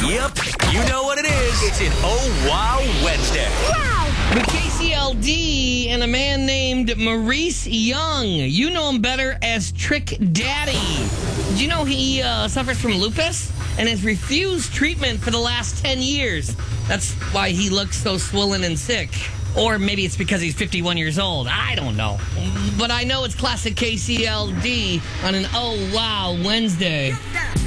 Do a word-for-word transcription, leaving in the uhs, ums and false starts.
Yep, you know what it is. It's an Oh Wow Wednesday. Wow! The K C L D and a man named Maurice Young. You know him better as Trick Daddy. Do you know he uh, suffers from lupus and has refused treatment for the last ten years? That's why he looks so swollen and sick. Or maybe it's because he's fifty-one years old. I don't know. But I know it's classic K C L D on an Oh Wow Wednesday.